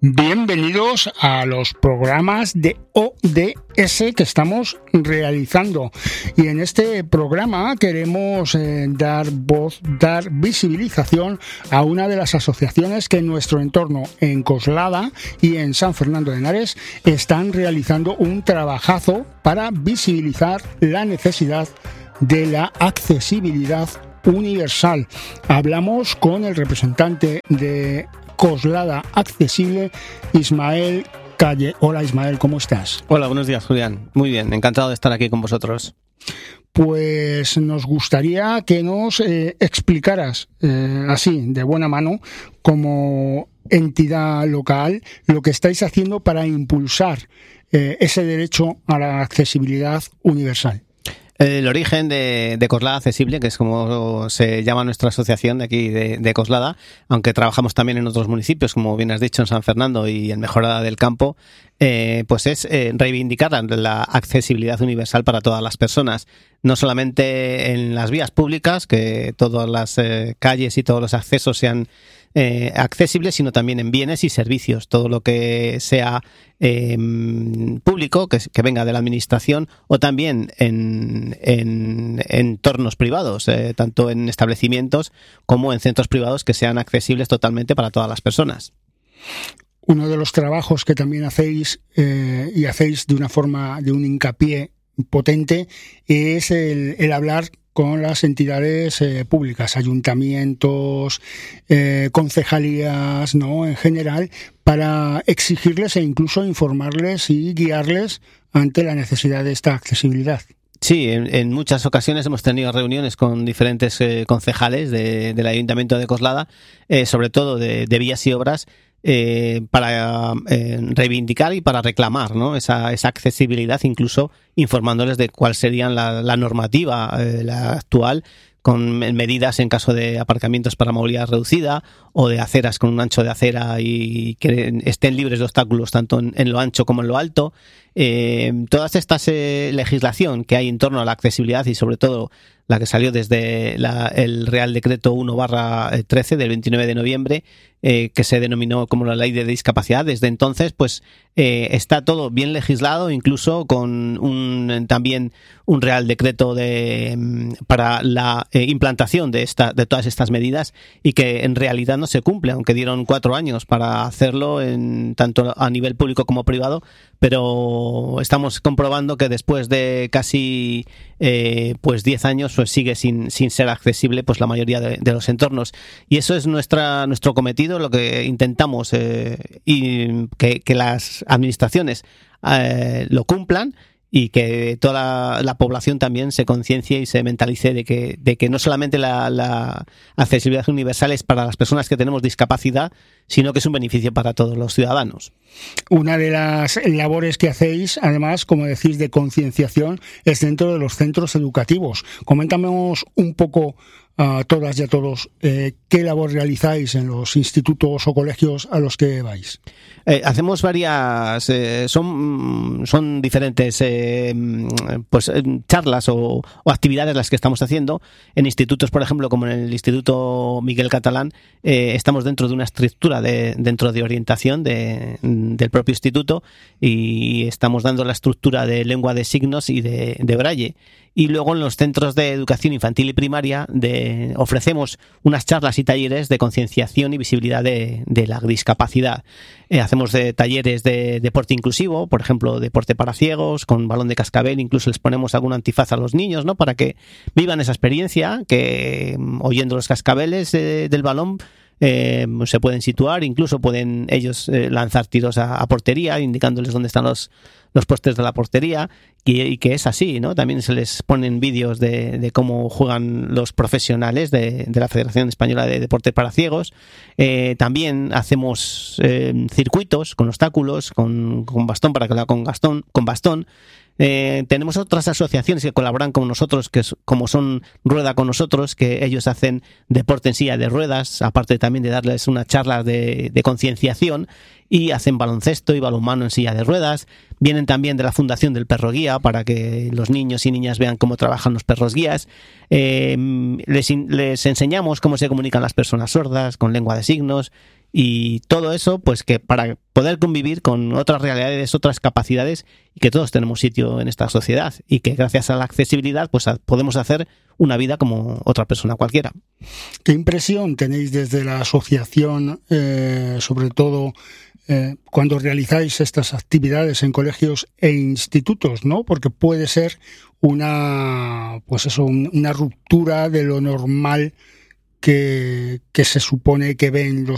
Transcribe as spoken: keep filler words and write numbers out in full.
Bienvenidos a los programas de O D S que estamos realizando, y en este programa queremos eh, dar voz, dar visibilización a una de las asociaciones que en nuestro entorno, en Coslada y en San Fernando de Henares, están realizando un trabajazo para visibilizar la necesidad de la accesibilidad universal. Hablamos con el representante de Coslada Accesible, Ismael Calle. Hola Ismael, ¿cómo estás? Hola, buenos días Julián. Muy bien, encantado de estar aquí con vosotros. Pues nos gustaría que nos eh, explicaras eh, así, de buena mano, como entidad local, lo que estáis haciendo para impulsar eh, ese derecho a la accesibilidad universal. El origen de, de Coslada Accesible, que es como se llama nuestra asociación de aquí de, de Coslada, aunque trabajamos también en otros municipios, como bien has dicho, en San Fernando y en Mejorada del Campo, eh, pues es eh, reivindicar la, la accesibilidad universal para todas las personas, no solamente en las vías públicas, que todas las eh, calles y todos los accesos sean Eh, accesibles, sino también en bienes y servicios, todo lo que sea eh, público, que, que venga de la administración, o también en, en, en entornos privados, eh, tanto en establecimientos como en centros privados, que sean accesibles totalmente para todas las personas. Uno de los trabajos que también hacéis eh, y hacéis de una forma, de un hincapié potente, es el, el hablar con las entidades eh, públicas, ayuntamientos, eh, concejalías, ¿no?, en general, para exigirles e incluso informarles y guiarles ante la necesidad de esta accesibilidad. Sí, en, en muchas ocasiones hemos tenido reuniones con diferentes eh, concejales de, del Ayuntamiento de Coslada, eh, sobre todo de, de vías y obras, Eh, para eh, reivindicar y para reclamar, ¿no?, esa, esa accesibilidad, incluso informándoles de cuál sería la, la normativa eh, la actual, con medidas en caso de aparcamientos para movilidad reducida o de aceras con un ancho de acera y que estén libres de obstáculos tanto en, en lo ancho como en lo alto. Eh, todas estas eh, legislación que hay en torno a la accesibilidad, y sobre todo la que salió desde la, el Real Decreto uno barra trece del veintinueve de noviembre, eh, que se denominó como la Ley de Discapacidad. Desde entonces, pues eh, está todo bien legislado, incluso con un también un Real Decreto de para la eh, implantación de esta de todas estas medidas, y que en realidad no se cumple, aunque dieron cuatro años para hacerlo, en tanto a nivel público como privado, pero estamos comprobando que después de casi eh, pues diez años pues sigue sin, sin ser accesible pues la mayoría de, de los entornos, y eso es nuestra nuestro cometido, lo que intentamos, eh, y que, que las administraciones eh, lo cumplan, y que toda la, la población también se conciencie y se mentalice de que, de que no solamente la, la accesibilidad universal es para las personas que tenemos discapacidad, sino que es un beneficio para todos los ciudadanos. Una de las labores que hacéis, además, como decís, de concienciación, es dentro de los centros educativos. Coméntanos un poco a todas y a todos eh, qué labor realizáis en los institutos o colegios a los que vais. Eh, hacemos varias, eh, son, son diferentes eh, pues charlas o, o actividades las que estamos haciendo en institutos, por ejemplo, como en el Instituto Miguel Catalán. Eh, estamos dentro de una estructura de, dentro de orientación de, del propio instituto, y estamos dando la estructura de lengua de signos y de, de braille. Y luego en los centros de educación infantil y primaria de, ofrecemos unas charlas y talleres de concienciación y visibilidad de, de la discapacidad. Eh, hacemos de talleres de deporte inclusivo, por ejemplo, deporte para ciegos, con balón de cascabel, incluso les ponemos algún antifaz a los niños, ¿no?, para que vivan esa experiencia, que oyendo los cascabeles eh, del balón Eh, se pueden situar, incluso pueden ellos eh, lanzar tiros a, a portería, indicándoles dónde están los, los postes de la portería, y, y que es así, ¿no? También se les ponen vídeos de, de cómo juegan los profesionales de, de la Federación Española de Deporte para Ciegos. Eh, también hacemos eh, circuitos con obstáculos, con, con bastón, para que lo haga con bastón, con bastón. Eh, tenemos otras asociaciones que colaboran con nosotros, que es, como son Rueda con Nosotros, que ellos hacen deporte en silla de ruedas, aparte también de darles una charla de, de concienciación, y hacen baloncesto y balonmano en silla de ruedas. Vienen también de la Fundación del Perro Guía, para que los niños y niñas vean cómo trabajan los perros guías. Eh, les, les enseñamos cómo se comunican las personas sordas con lengua de signos, Y todo eso, pues que para poder convivir con otras realidades, otras capacidades, y que todos tenemos sitio en esta sociedad, y que gracias a la accesibilidad pues podemos hacer una vida como otra persona cualquiera. ¿Qué impresión tenéis desde la asociación, eh, sobre todo eh, cuando realizáis estas actividades en colegios e institutos, ¿no? Porque puede ser una, pues eso, una ruptura de lo normal que, que se supone que ven los